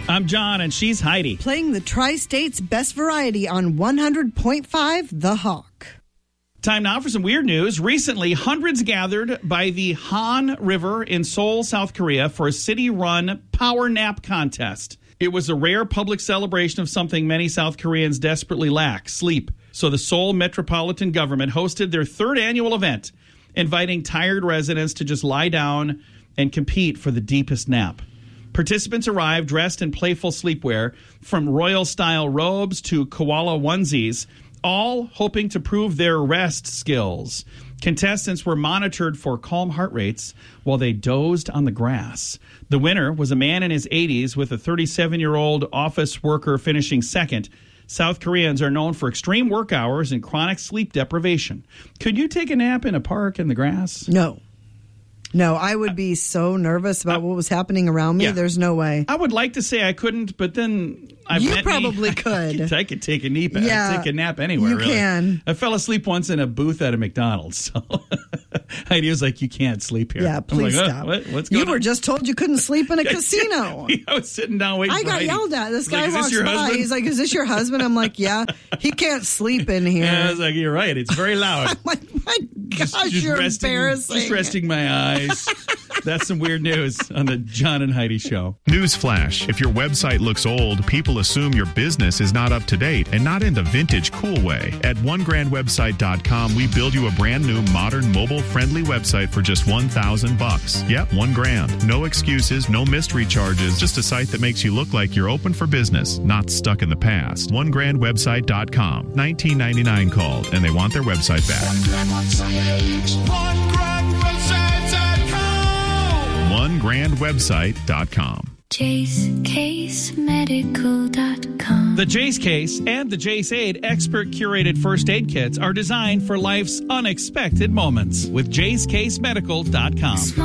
I'm John, and she's Heidi. Playing the Tri-State's best variety on 100.5 The Hawk. Time now for some weird news. Recently, hundreds gathered by the Han River in Seoul, South Korea for a city-run power nap contest. It was a rare public celebration of something many South Koreans desperately lack, sleep. So the Seoul Metropolitan Government hosted their third annual event, inviting tired residents to just lie down and compete for the deepest nap. Participants arrived dressed in playful sleepwear, from royal-style robes to koala onesies, all hoping to prove their rest skills. Contestants were monitored for calm heart rates while they dozed on the grass. The winner was a man in his 80s with a 37-year-old office worker finishing second. South Koreans are known for extreme work hours and chronic sleep deprivation. Could you take a nap in a park in the grass? No, I would be so nervous about what was happening around me. Yeah. There's no way. I would like to say I couldn't, but then you probably could. I could take a nap. Yeah, I'd take a nap anywhere. You really. Can. I fell asleep once in a booth at a McDonald's. So Heidi was like, "You can't sleep here." Yeah, please stop. What's going on? You were just told you couldn't sleep in a casino. I was sitting down waiting. I got Heidi. yelled at. This guy like, walks by. He's like, "Is this your husband?" I'm like, "Yeah." He can't sleep in here. Yeah, I was like, "You're right. It's very loud." I'm like, "My gosh, you're embarrassing." Just resting my eyes. That's some weird news on the John and Heidi Show. Newsflash. If your website looks old, people assume your business is not up to date and not in the vintage cool way. At onegrandwebsite.com, we build you a brand new, modern, mobile-friendly website for just $1,000. Yep, $1,000. No excuses, no mystery charges, just a site that makes you look like you're open for business, not stuck in the past. onegrandwebsite.com. $19.99 called, and they want their website back. onegrandwebsite.com. JaceCaseMedical.com. The Jace Case and the Jace Aid expert curated first aid kits are designed for life's unexpected moments with JaceCaseMedical.com.